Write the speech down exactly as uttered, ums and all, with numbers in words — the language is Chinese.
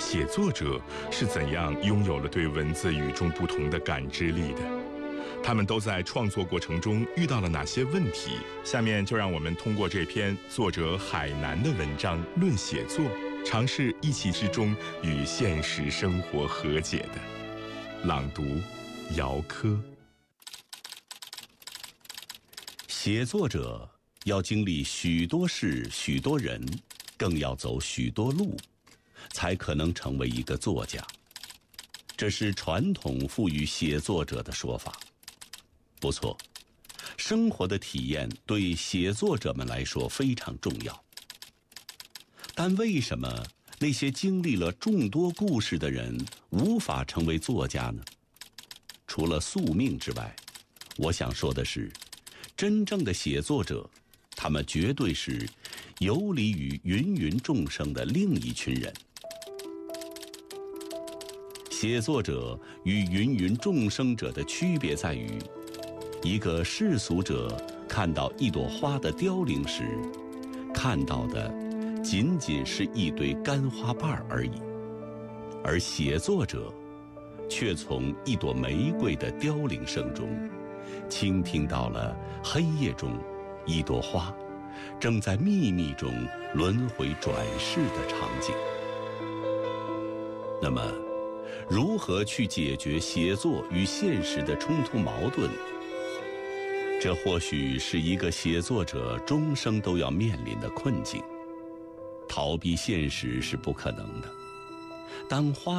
写作者是怎样拥有了对文字与众不同的感知力的？他们都在创作过程中遇到了哪些问题？下面就让我们通过这篇作者海南的文章《论写作》，尝试一气之中与现实生活和解的。朗读：姚科。 写作者要经历许多事、许多人，更要走许多路，才可能成为一个作家。这是传统赋予写作者的说法。不错，生活的体验对写作者们来说非常重要。但为什么那些经历了众多故事的人无法成为作家呢？除了宿命之外，我想说的是，真正的写作者，他们绝对是游离于芸芸众生的另一群人。写作者与芸芸众生者的区别在于，一个世俗者看到一朵花的凋零时，看到的仅仅是一堆干花瓣而已，而写作者却从一朵玫瑰的凋零声中，倾听到了黑夜中一朵花正在秘密中轮回转世的场景。那么，如何去解决写作与现实的冲突矛盾？这或许是一个写作者终生都要面临的困境。逃避现实是不可能的。当花